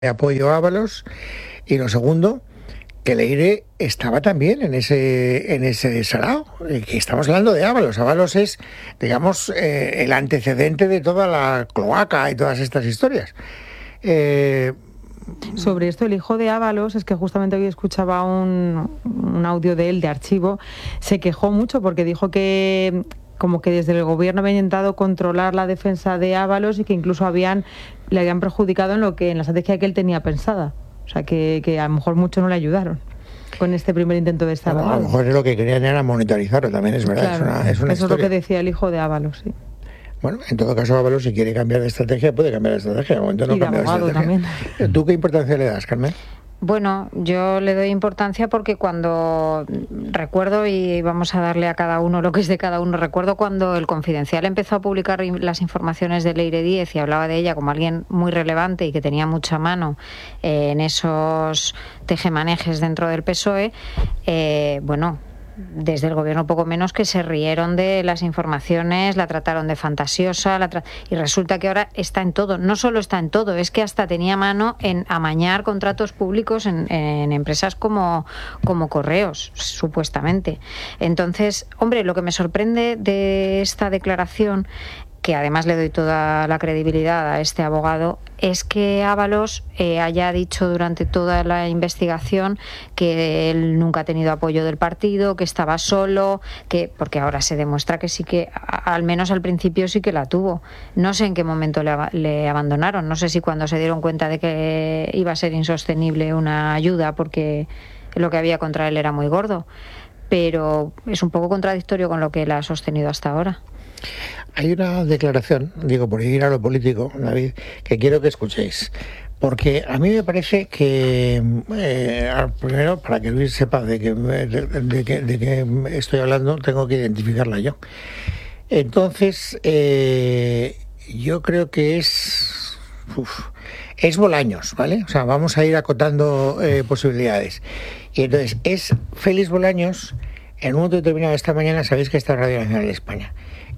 apoyo a Ábalos, y lo segundo, que Leire estaba también en ese sarao, que estamos hablando de Ábalos. Ábalos es, digamos, el antecedente de toda la cloaca y todas estas historias. Sobre esto, el hijo de Ábalos, es que justamente hoy escuchaba un audio de él de archivo, se quejó mucho porque dijo que como que desde el gobierno había intentado controlar la defensa de Ábalos y que incluso le habían perjudicado en la estrategia que él tenía pensada. O sea, que a lo mejor mucho no le ayudaron con este primer intento de Estado. Bueno, a lo mejor lo que querían era monetarizarlo, también es verdad. Claro, es una eso historia. es lo que decía el hijo de Ábalos, sí. Bueno, en todo caso, Ábalos, si quiere cambiar de estrategia, puede cambiar de estrategia. De momento no Y de cambia de abogado estrategia. también. ¿Tú qué importancia le das, Carmen? Bueno, yo le doy importancia porque cuando recuerdo, y vamos a darle a cada uno lo que es de cada uno, recuerdo cuando El Confidencial empezó a publicar las informaciones de Leire Díez y hablaba de ella como alguien muy relevante y que tenía mucha mano en esos tejemanejes dentro del PSOE, desde el gobierno poco menos que se rieron de las informaciones, la trataron de fantasiosa, y resulta que ahora está en todo. No solo está en todo, es que hasta tenía mano en amañar contratos públicos en empresas como Correos, supuestamente. Entonces, hombre, lo que me sorprende de esta declaración, que además le doy toda la credibilidad a este abogado, es que Ábalos haya dicho durante toda la investigación que él nunca ha tenido apoyo del partido, que estaba solo, porque ahora se demuestra que sí que, al menos al principio sí que la tuvo. No sé en qué momento le abandonaron, no sé si cuando se dieron cuenta de que iba a ser insostenible una ayuda porque lo que había contra él era muy gordo, pero es un poco contradictorio con lo que él ha sostenido hasta ahora. Hay una declaración, digo, por ir a lo político, David, que quiero que escuchéis. Porque a mí me parece que, primero, para que Luis sepa de qué estoy hablando, tengo que identificarla yo. Entonces, yo creo que es Bolaños, ¿vale? O sea, vamos a ir acotando posibilidades. Y entonces, es Félix Bolaños. En un momento determinado esta mañana, sabéis que está en Radio Nacional de España.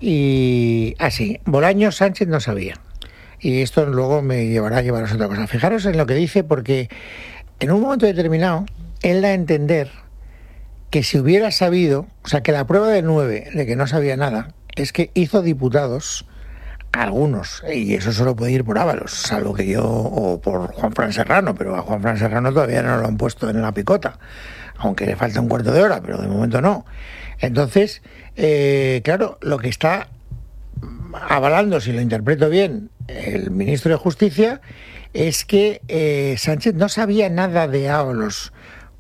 Y así, Bolaños Sánchez no sabía. Y esto luego me llevará a llevaros a otra cosa. Fijaros en lo que dice, porque en un momento determinado, él da a entender que si hubiera sabido, o sea, que la prueba de 9 de que no sabía nada, es que hizo diputados algunos, y eso solo puede ir por Ábalos, salvo que yo, o por Juanfran Serrano, pero a Juanfran Serrano todavía no lo han puesto en la picota, aunque le falta un cuarto de hora, pero de momento no. Entonces, claro, lo que está avalando, si lo interpreto bien, el ministro de Justicia, es que Sánchez no sabía nada de Ábalos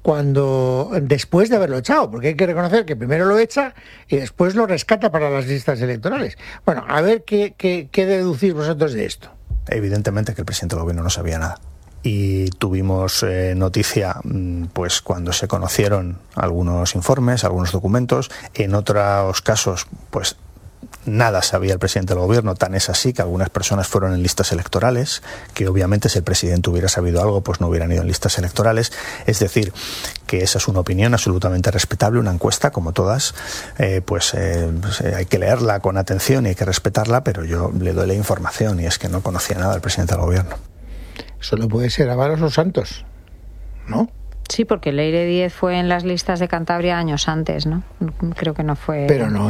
después de haberlo echado, porque hay que reconocer que primero lo echa y después lo rescata para las listas electorales. Bueno, a ver qué deducís vosotros de esto. Evidentemente que el presidente del gobierno no sabía nada. Y tuvimos noticia pues cuando se conocieron algunos informes, algunos documentos. En otros casos, pues nada sabía el presidente del gobierno, tan es así que algunas personas fueron en listas electorales, que obviamente si el presidente hubiera sabido algo, pues no hubieran ido en listas electorales. Es decir, que esa es una opinión absolutamente respetable, una encuesta como todas, hay que leerla con atención y hay que respetarla, pero yo le doy la información y es que no conocía nada del presidente del gobierno. Solo puede ser Ábalos o Santos, ¿no? Sí, porque Leire Díez fue en las listas de Cantabria años antes, ¿no? Creo que no fue... Pero no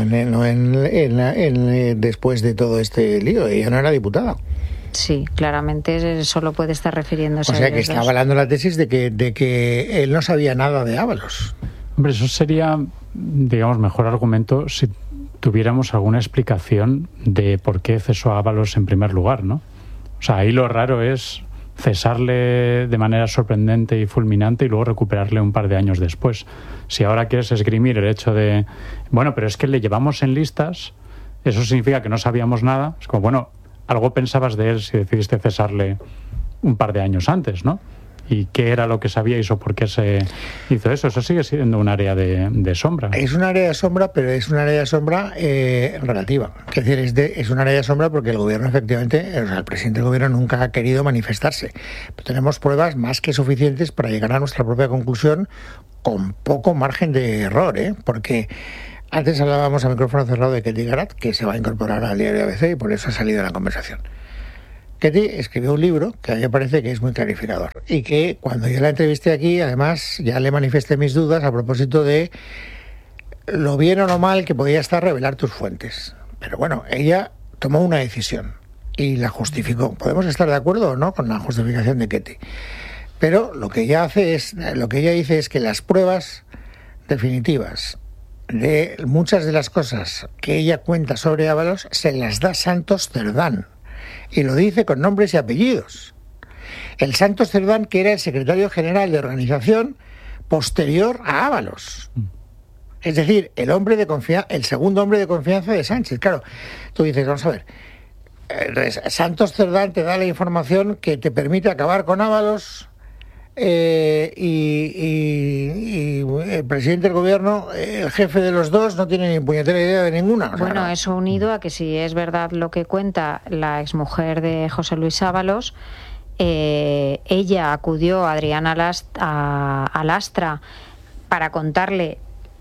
después de todo este lío, ella no era diputada. Sí, claramente solo puede estar refiriéndose a... O sea, que está avalando la tesis de que él no sabía nada de Ábalos. Hombre, eso sería, digamos, mejor argumento si tuviéramos alguna explicación de por qué cesó a Ábalos en primer lugar, ¿no? O sea, ahí lo raro es cesarle de manera sorprendente y fulminante y luego recuperarle un par de años después. Si ahora quieres esgrimir el hecho de, bueno, pero es que le llevamos en listas, eso significa que no sabíamos nada. Es como, bueno, algo pensabas de él si decidiste cesarle un par de años antes, ¿no? ¿Y qué era lo que sabíais o por qué se hizo eso? Eso sigue siendo un área de sombra. Es un área de sombra, pero es un área de sombra relativa. Es decir, es un área de sombra porque el gobierno, efectivamente, o sea, el presidente del gobierno nunca ha querido manifestarse. Pero tenemos pruebas más que suficientes para llegar a nuestra propia conclusión con poco margen de error, porque antes hablábamos a micrófono cerrado de Ketty Garat, que se va a incorporar al diario ABC y por eso ha salido en la conversación. Ketty escribió un libro que a mí me parece que es muy clarificador y que cuando yo la entrevisté aquí, además, ya le manifesté mis dudas a propósito de lo bien o lo mal que podía estar revelar tus fuentes. Pero bueno, ella tomó una decisión y la justificó. Podemos estar de acuerdo o no con la justificación de Ketty, pero lo que ella dice es que las pruebas definitivas de muchas de las cosas que ella cuenta sobre Ábalos se las da Santos Cerdán, y lo dice con nombres y apellidos. El Santos Cerdán, que era el secretario general de organización posterior a Ábalos. Es decir, el segundo hombre de confianza de Sánchez. Claro, tú dices, vamos a ver, Santos Cerdán te da la información que te permite acabar con Ábalos, y el presidente del gobierno, el jefe de los dos, no tiene ni puñetera idea de ninguna. O sea, bueno, no. Eso unido a que si es verdad lo que cuenta la exmujer de José Luis Ábalos, ella acudió a Adriana Lastra para contarle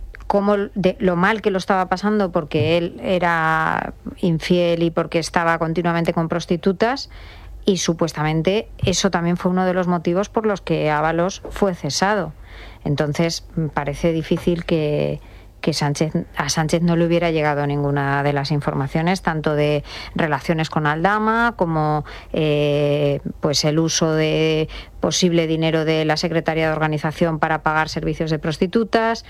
lo mal que lo estaba pasando porque él era infiel y porque estaba continuamente con prostitutas. Y supuestamente eso también fue uno de los motivos por los que Ábalos fue cesado. Entonces parece difícil que a Sánchez no le hubiera llegado ninguna de las informaciones, tanto de relaciones con Aldama como pues el uso de posible dinero de la Secretaría de Organización para pagar servicios de prostitutas.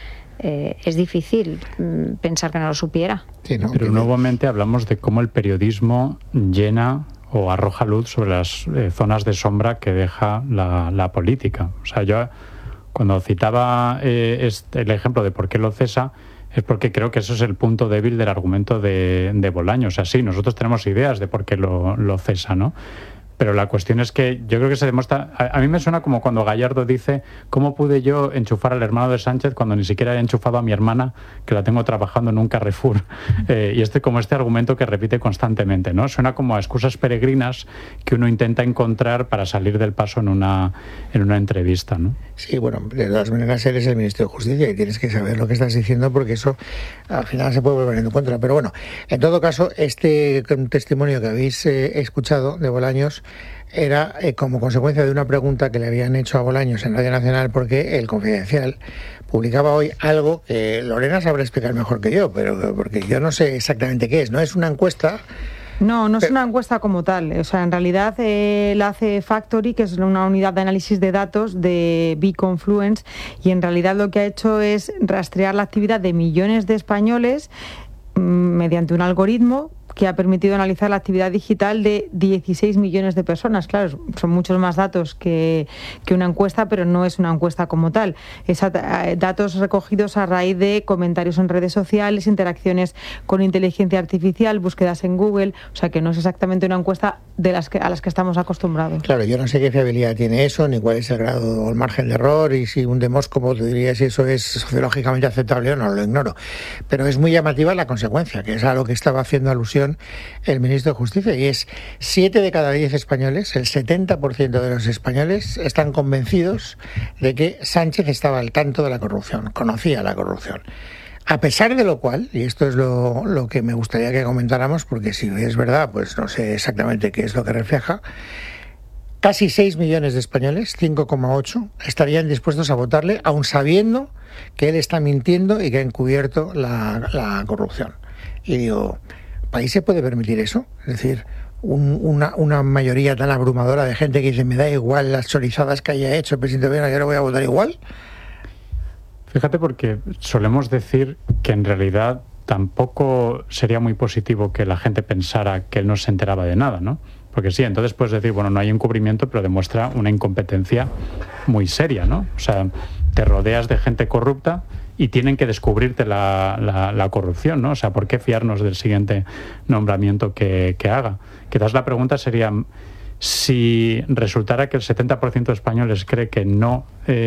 Es difícil pensar que no lo supiera. Sí, ¿no? Pero nuevamente hablamos de cómo el periodismo llena o arroja luz sobre las zonas de sombra que deja la política. O sea, yo cuando citaba el ejemplo de por qué lo cesa, es porque creo que eso es el punto débil del argumento de Bolaños. O sea, sí, nosotros tenemos ideas de por qué lo cesa, ¿no? Pero la cuestión es que yo creo que se demuestra... A mí me suena como cuando Gallardo dice ¿cómo pude yo enchufar al hermano de Sánchez cuando ni siquiera he enchufado a mi hermana, que la tengo trabajando en un Carrefour? Y como este argumento que repite constantemente, ¿no? Suena como a excusas peregrinas que uno intenta encontrar para salir del paso en una entrevista, ¿no? Sí, bueno, de todas maneras eres el ministro de Justicia y tienes que saber lo que estás diciendo, porque eso al final se puede volver en contra. Pero bueno, en todo caso, este testimonio que habéis escuchado de Bolaños era como consecuencia de una pregunta que le habían hecho a Bolaños en Radio Nacional, porque El Confidencial publicaba hoy algo que Lorena sabrá explicar mejor que yo, pero porque yo no sé exactamente qué es. No es una encuesta. No es una encuesta como tal. O sea, en realidad la hace Factory, que es una unidad de análisis de datos de Bconfluence, y en realidad lo que ha hecho es rastrear la actividad de millones de españoles mediante un algoritmo que ha permitido analizar la actividad digital de 16 millones de personas. Claro, son muchos más datos que una encuesta, pero no es una encuesta como tal. Es datos recogidos a raíz de comentarios en redes sociales, interacciones con inteligencia artificial, búsquedas en Google. O sea, que no es exactamente una encuesta a las que estamos acostumbrados. Claro, yo no sé qué fiabilidad tiene eso, ni cuál es el grado o el margen de error, y si un demóscopo te diría si eso es sociológicamente aceptable o no, lo ignoro. Pero es muy llamativa la consecuencia, que es a lo que estaba haciendo alusión el ministro de Justicia, y es 7 de cada 10 españoles, el 70% de los españoles están convencidos de que Sánchez estaba al tanto de la corrupción, conocía la corrupción. A pesar de lo cual, y esto es lo que me gustaría que comentáramos, porque si es verdad, pues no sé exactamente qué es lo que refleja, casi 6 millones de españoles, 5,8, estarían dispuestos a votarle, aun sabiendo que él está mintiendo y que ha encubierto la corrupción. Y digo, ¿país se puede permitir eso? Es decir, una mayoría tan abrumadora de gente que dice, me da igual las chorizadas que haya hecho el presidente Biden, yo no voy a votar igual. Fíjate, porque solemos decir que en realidad tampoco sería muy positivo que la gente pensara que él no se enteraba de nada, ¿no? Porque sí, entonces puedes decir, bueno, no hay encubrimiento, pero demuestra una incompetencia muy seria, ¿no? O sea, te rodeas de gente corrupta y tienen que descubrirte la corrupción, ¿no? O sea, ¿por qué fiarnos del siguiente nombramiento que haga? Quizás la pregunta sería, si resultara que el 70% de españoles cree que no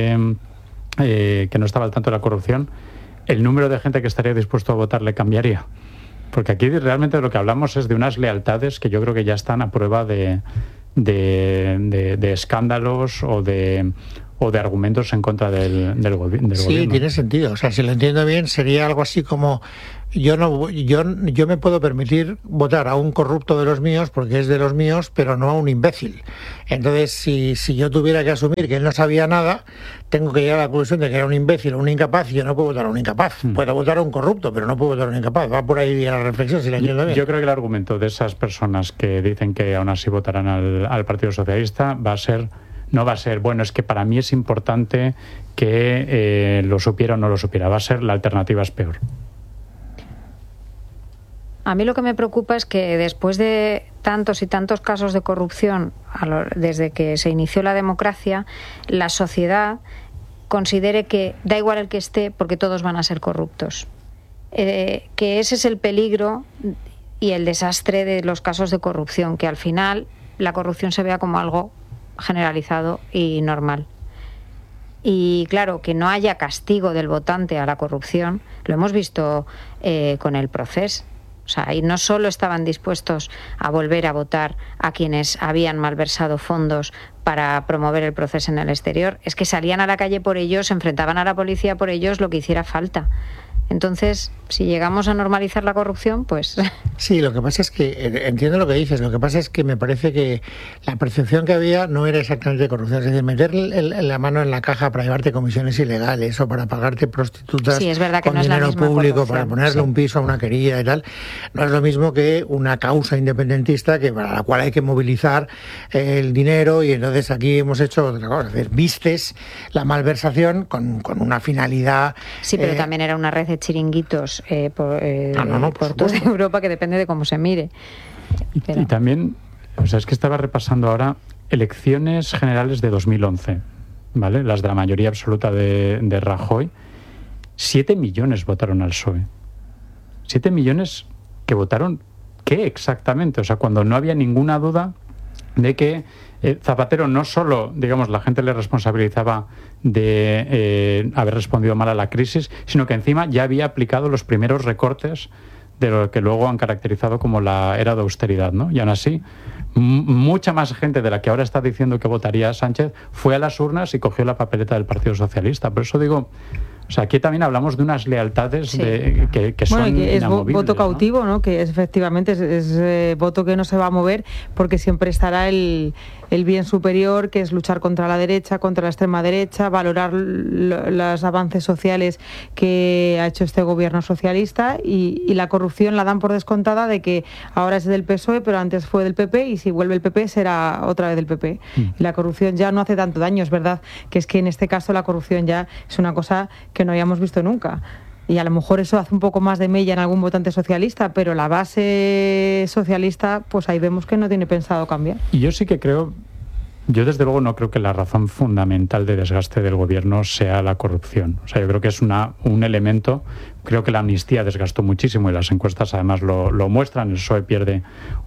estaba al tanto de la corrupción, ¿el número de gente que estaría dispuesto a votar le cambiaría? Porque aquí realmente de lo que hablamos es de unas lealtades que yo creo que ya están a prueba de escándalos o de o de argumentos en contra del gobierno. Sí, tiene sentido. O sea, si lo entiendo bien, sería algo así como yo me puedo permitir votar a un corrupto de los míos porque es de los míos, pero no a un imbécil. Entonces, si yo tuviera que asumir que él no sabía nada, tengo que llegar a la conclusión de que era un imbécil o un incapaz, y yo no puedo votar a un incapaz. Puedo votar a un corrupto, pero no puedo votar a un incapaz. Va por ahí la reflexión, si la entiendo bien. Yo creo que el argumento de esas personas que dicen que aún así votarán al Partido Socialista no va a ser, bueno, es que para mí es importante que lo supiera o no lo supiera. Va a ser, la alternativa es peor. A mí lo que me preocupa es que después de tantos y tantos casos de corrupción desde que se inició la democracia, la sociedad considere que da igual el que esté porque todos van a ser corruptos. Que ese es el peligro y el desastre de los casos de corrupción, que al final la corrupción se vea como algo generalizado y normal. Y claro, que no haya castigo del votante a la corrupción, lo hemos visto con el Procés. O sea, y no solo estaban dispuestos a volver a votar a quienes habían malversado fondos para promover el proceso en el exterior, es que salían a la calle por ellos, se enfrentaban a la policía por ellos, lo que hiciera falta. Entonces, si llegamos a normalizar la corrupción, pues... Sí, lo que pasa es que, entiendo lo que dices, lo que pasa es que me parece que la percepción que había no era exactamente corrupción, es decir, meter la mano en la caja para llevarte comisiones ilegales o para pagarte prostitutas sí, es verdad que con no dinero es la misma público, para ponerle un piso a una querida y tal, no es lo mismo que una causa independentista que para la cual hay que movilizar el dinero, y entonces aquí hemos hecho otra cosa, es decir, vistes la malversación con una finalidad... Sí, pero también era una red de chiringuitos por toda Europa, que depende de cómo se mire. Y también, o sea, es que estaba repasando ahora elecciones generales de 2011, ¿vale? Las de la mayoría absoluta de Rajoy. 7 millones votaron al PSOE. 7 millones que votaron, ¿qué exactamente? O sea, cuando no había ninguna duda de que Zapatero no solo, digamos, la gente le responsabilizaba de haber respondido mal a la crisis, sino que encima ya había aplicado los primeros recortes de lo que luego han caracterizado como la era de austeridad, ¿no? Y aún así, mucha más gente de la que ahora está diciendo que votaría a Sánchez fue a las urnas y cogió la papeleta del Partido Socialista. Por eso digo... O sea, aquí también hablamos de unas lealtades que son bueno, que es inamovibles, voto cautivo, ¿no? Que efectivamente es voto que no se va a mover, porque siempre estará el bien superior, que es luchar contra la derecha, contra la extrema derecha, valorar los avances sociales que ha hecho este gobierno socialista, y la corrupción la dan por descontada de que ahora es del PSOE, pero antes fue del PP, y si vuelve el PP será otra vez del PP. Y la corrupción ya no hace tanto daño, es verdad que es que en este caso la corrupción ya es una cosa que no habíamos visto nunca. Y a lo mejor eso hace un poco más de mella en algún votante socialista, pero la base socialista, pues ahí vemos que no tiene pensado cambiar. Y yo sí que creo, yo desde luego no creo que la razón fundamental de desgaste del gobierno sea la corrupción. O sea, yo creo que es un elemento. Creo que la amnistía desgastó muchísimo, y las encuestas además lo muestran. El PSOE pierde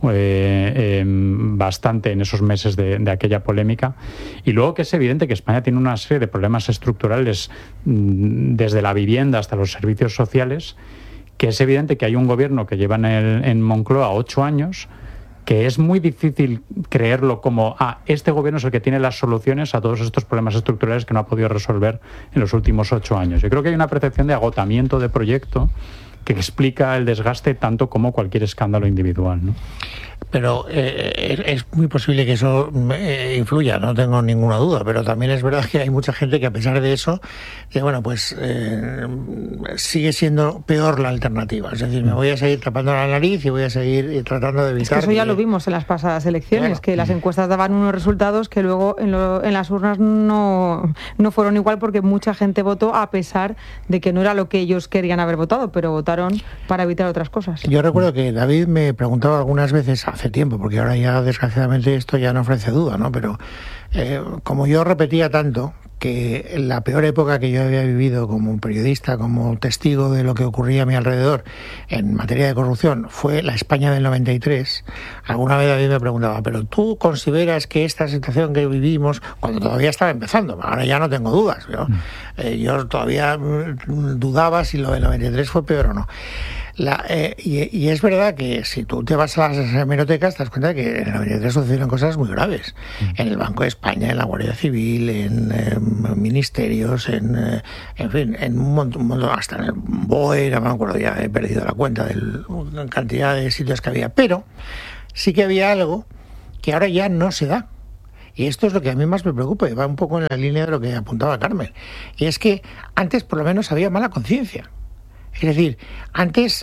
bastante en esos meses de aquella polémica. Y luego que es evidente que España tiene una serie de problemas estructurales, desde la vivienda hasta los servicios sociales, que es evidente que hay un gobierno que lleva en Moncloa 8 años, que es muy difícil creerlo como este gobierno es el que tiene las soluciones a todos estos problemas estructurales que no ha podido resolver en los últimos 8 años. Yo creo que hay una percepción de agotamiento de proyecto que explica el desgaste tanto como cualquier escándalo individual, ¿no? Pero es muy posible que eso influya, no tengo ninguna duda, pero también es verdad que hay mucha gente que, a pesar de eso, bueno, pues sigue siendo peor la alternativa. Es decir, me voy a seguir tapando la nariz y voy a seguir tratando de evitar... Es que eso ya lo vimos en las pasadas elecciones, claro, que las encuestas daban unos resultados que luego en las urnas no fueron igual, porque mucha gente votó a pesar de que no era lo que ellos querían haber votado, pero votaron para evitar otras cosas. Yo recuerdo que David me preguntaba algunas veces hace tiempo, porque ahora ya desgraciadamente esto ya no ofrece duda, ¿no? Pero como yo repetía tanto que la peor época que yo había vivido como periodista, como testigo de lo que ocurría a mi alrededor en materia de corrupción, fue la España del 93, alguna vez David me preguntaba, ¿pero tú consideras que esta situación que vivimos, cuando todavía estaba empezando, ahora ya no tengo dudas, yo todavía dudaba si lo del 93 fue peor o no? Y es verdad que si tú te vas a las hemerotecas te das cuenta de que en la 93 sucedieron cosas muy graves. En el Banco de España, en la Guardia Civil, en ministerios, en fin, en un montón, hasta en el BOE, no me acuerdo, ya he perdido la cuenta de la cantidad de sitios que había. Pero sí que había algo que ahora ya no se da. Y esto es lo que a mí más me preocupa y va un poco en la línea de lo que apuntaba Carmen. Y es que antes por lo menos había mala conciencia. Es decir, antes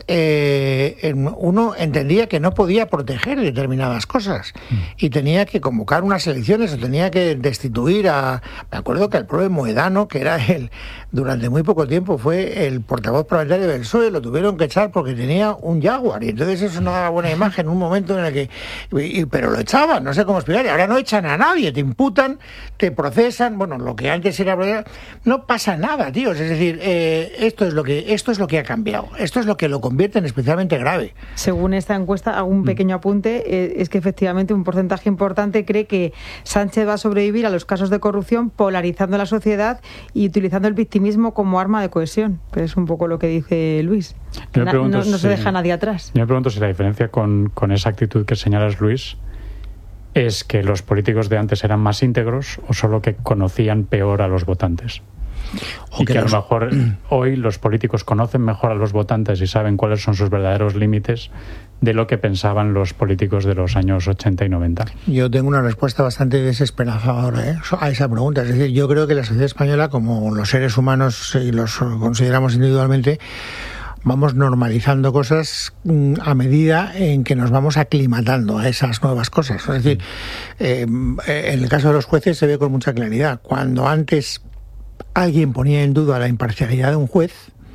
uno entendía que no podía proteger determinadas cosas y tenía que convocar unas elecciones o tenía que destituir a... Me acuerdo que el propio Moedano, que era durante muy poco tiempo fue el portavoz parlamentario del PSOE, lo tuvieron que echar porque tenía un Jaguar y entonces eso no daba buena imagen en un momento en el que... pero lo echaban, no sé cómo explicar. Ahora no echan a nadie, te imputan, te procesan, bueno, lo que antes era... No pasa nada, tíos. Es decir, esto es lo que ha cambiado. Esto es lo que lo convierte en especialmente grave. Según esta encuesta, hago un pequeño apunte, es que efectivamente un porcentaje importante cree que Sánchez va a sobrevivir a los casos de corrupción polarizando la sociedad y utilizando el victimismo como arma de cohesión. Pero es un poco lo que dice Luis. No se deja nadie atrás. Yo me pregunto si la diferencia con esa actitud que señalas, Luis, es que los políticos de antes eran más íntegros o solo que conocían peor a los votantes. Y que a lo mejor hoy los políticos conocen mejor a los votantes y saben cuáles son sus verdaderos límites de lo que pensaban los políticos de los años 80 y 90. Yo tengo una respuesta bastante desesperanzadora a esa pregunta. Es decir, yo creo que la sociedad española, como los seres humanos y los consideramos individualmente, vamos normalizando cosas a medida en que nos vamos aclimatando a esas nuevas cosas. Es decir, en el caso de los jueces se ve con mucha claridad. Cuando antes alguien ponía en duda la imparcialidad de un juez,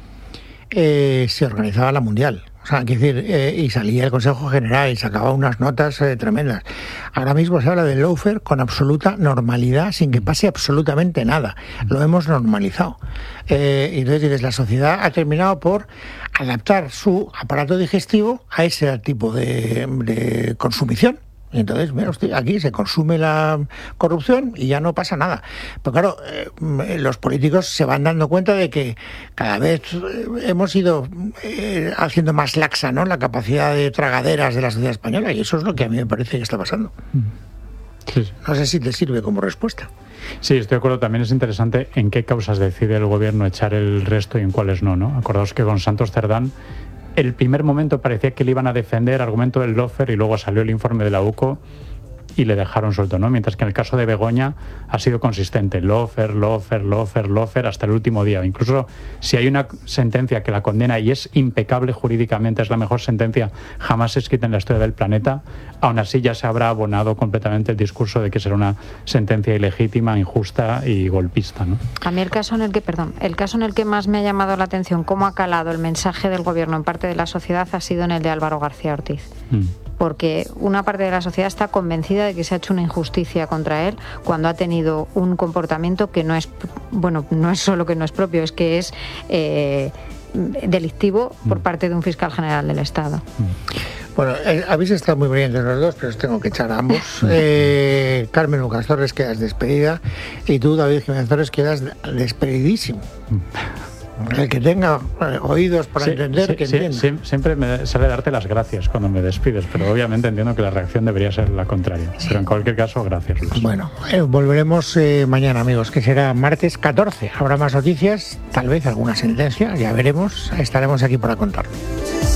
se organizaba la Mundial. O sea, y salía el Consejo General y sacaba unas notas tremendas. Ahora mismo se habla del lawfare con absoluta normalidad, sin que pase absolutamente nada. Lo hemos normalizado. Y entonces la sociedad ha terminado por adaptar su aparato digestivo a ese tipo de consumición. Y entonces, mira usted, aquí se consume la corrupción y ya no pasa nada. Pero claro, los políticos se van dando cuenta de que cada vez hemos ido haciendo más laxa, ¿no?, la capacidad de tragaderas de la sociedad española, y eso es lo que a mí me parece que está pasando. Sí. No sé si te sirve como respuesta. Sí, estoy de acuerdo. También es interesante en qué causas decide el gobierno echar el resto y en cuáles no, ¿no? Acordaos que con Santos Cerdán el primer momento parecía que le iban a defender argumento del lawfare y luego salió el informe de la UCO y le dejaron suelto, ¿no? Mientras que en el caso de Begoña ha sido consistente, lawfare hasta el último día. Incluso si hay una sentencia que la condena y es impecable jurídicamente, es la mejor sentencia jamás escrita en la historia del planeta, aún así ya se habrá abonado completamente el discurso de que será una sentencia ilegítima, injusta y golpista, ¿no? A mí el caso en el que más me ha llamado la atención cómo ha calado el mensaje del gobierno en parte de la sociedad ha sido en el de Álvaro García Ortiz. Porque una parte de la sociedad está convencida de que se ha hecho una injusticia contra él cuando ha tenido un comportamiento que no es solo que no es propio, es que es delictivo por parte de un fiscal general del Estado. Bueno, habéis estado muy brillantes los dos, pero os tengo que echar a ambos. Carmen Lucas Torres, quedas despedida, y tú, David Jiménez Torres, quedas despedidísimo. El que tenga oídos para entender, que entienda. Siempre me sale darte las gracias cuando me despides, pero obviamente entiendo que la reacción debería ser la contraria. Sí. Pero en cualquier caso, gracias, Luis. Bueno, volveremos mañana, amigos, que será martes 14. Habrá más noticias, tal vez alguna sentencia, ya veremos. Estaremos aquí para contarlo.